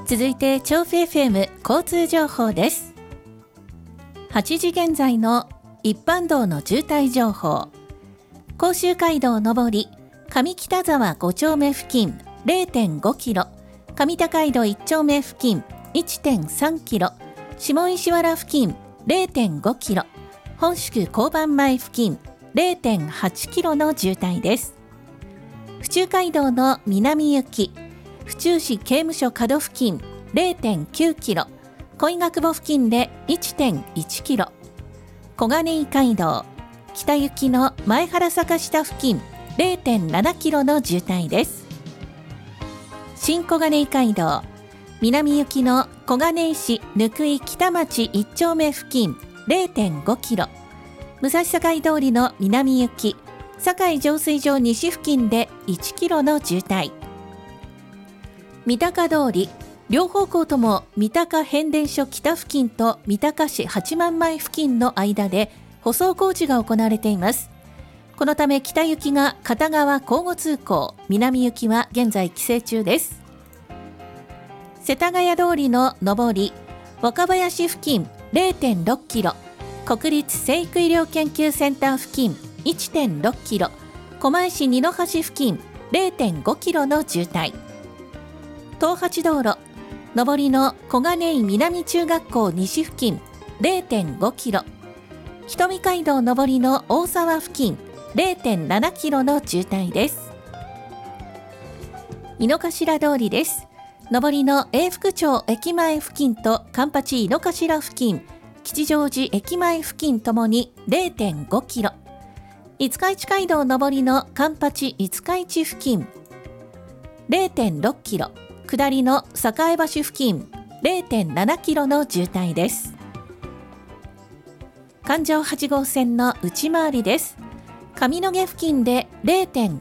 続いて調布 FM 交通情報です。8時現在の一般道の渋滞情報。甲州街道上り上北沢5丁目付近 0.5 キロ、上高井戸1丁目付近 1.3 キロ、下石原付近 0.5 キロ、本宿交番前付近 0.8 キロの渋滞です。府中街道の南行き府中市刑務所角付近 0.9 キロ、恋ヶ窪付近で 1.1 キロ、小金井街道北行きの前原坂下付近 0.7 キロの渋滞です。新小金井街道南行きの小金井市貫井北町1丁目付近 0.5 キロ、武蔵境通りの南行き堺浄水場西付近で1キロの渋滞。三鷹通り両方向とも三鷹変電所北付近と三鷹市八幡前付近の間で舗装工事が行われています。このため北行きが片側交互通行、南行きは現在規制中です。世田谷通りの上り若林付近 0.6 キロ、国立成育医療研究センター付近 1.6 キロ、狛江市二の橋付近 0.5 キロの渋滞。東八道路上りの小金井南中学校西付近 0.5 キロ、瞳街道上りの大沢付近 0.7 キロの渋滞です。井の頭通りです。上りの永福町駅前付近と環八井の頭付近、吉祥寺駅前付近ともに 0.5 キロ、五日市街道上りの環八五日市付近 0.6 キロ、下りの栄橋付近 0.7 キロの渋滞です。環状8号線の内回りです。上野毛付近で 0.5